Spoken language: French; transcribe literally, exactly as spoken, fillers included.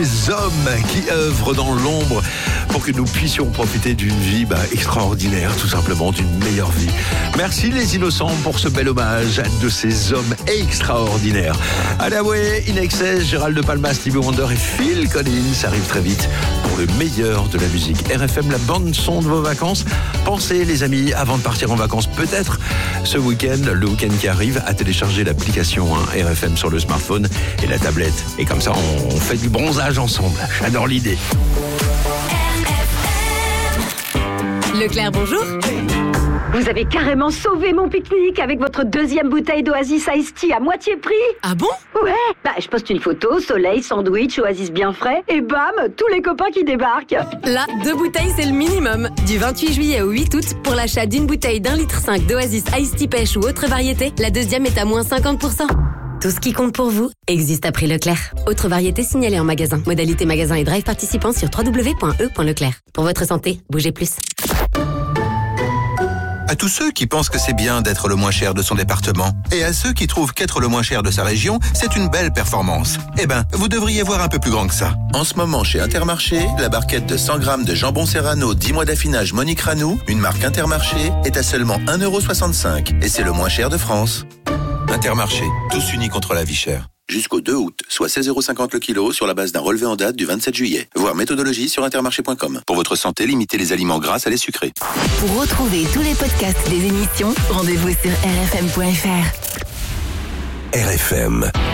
Les hommes qui œuvrent dans l'ombre pour que nous puissions profiter d'une vie bah, extraordinaire, tout simplement, d'une meilleure vie. Merci les innocents pour ce bel hommage de ces hommes extraordinaires. Adaway, In Excess, Gérald de Palmas, Stevie Wonder et Phil Collins arrivent très vite pour le meilleur de la musique. R F M, la bande son de vos vacances. Pensez les amis, avant de partir en vacances, peut-être ce week-end, le week-end qui arrive, à télécharger l'application hein, R F M sur le smartphone et la tablette. Et comme ça, on fait du bronzage ensemble. J'adore l'idée. Leclerc, bonjour. Vous avez carrément sauvé mon pique-nique avec votre deuxième bouteille d'Oasis Iced Tea à moitié prix. Ah bon? Ouais. Bah, je poste une photo, soleil, sandwich, Oasis bien frais, et bam, tous les copains qui débarquent. Là, deux bouteilles, c'est le minimum. Du vingt-huit juillet au huit août, pour l'achat d'une bouteille d'un litre cinq d'Oasis Iced Tea pêche ou autre variété, la deuxième est à moins cinquante pour cent. Tout ce qui compte pour vous existe à prix Leclerc. Autre variété signalée en magasin. Modalité magasin et drive participants sur w w w point e point leclerc. Pour votre santé, bougez plus. À tous ceux qui pensent que c'est bien d'être le moins cher de son département, et à ceux qui trouvent qu'être le moins cher de sa région, c'est une belle performance. Eh ben, vous devriez voir un peu plus grand que ça. En ce moment, chez Intermarché, la barquette de cent grammes de jambon Serrano dix mois d'affinage Monique Ranou, une marque Intermarché, est à seulement un euro soixante-cinq, et c'est le moins cher de France. Intermarché, tous unis contre la vie chère. Jusqu'au deux août, soit seize euros cinquante le kilo sur la base d'un relevé en date du vingt-sept juillet. Voir méthodologie sur intermarché point com. Pour votre santé, limitez les aliments gras à les sucrés. Pour retrouver tous les podcasts des émissions, rendez-vous sur r f m point f r. R F M.